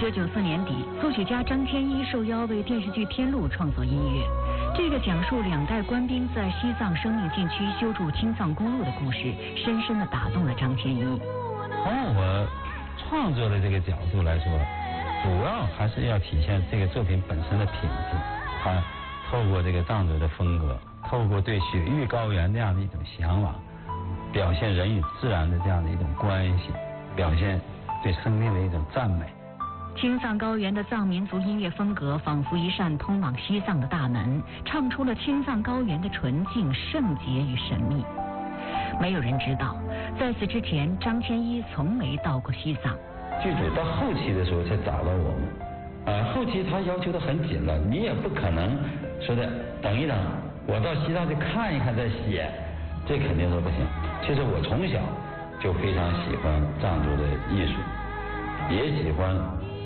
1994年底，作曲家张天一受邀为电视剧《天路》创作音乐。这个讲述2代官兵在西藏生命禁区修筑青藏公路的故事，深深地打动了张天一。 从我创作的这个角度来说，主要还是要体现这个作品本身的品质。它透过这个藏族的风格，透过对雪域高原这样的一种向往，表现人与自然的这样的一种关系，表现对生命的一种赞美。 青藏高原的藏民族音乐风格仿佛一扇通往西藏的大门，唱出了青藏高原的纯净、圣洁与神秘。没有人知道，在此之前，张天一从没到过西藏。 剧组到后期的时候才找到我们，后期他要求的很紧了，你也不可能说的等一等，我到西藏去看一看再写，这肯定说不行。其实我从小就非常喜欢藏族的艺术，也喜欢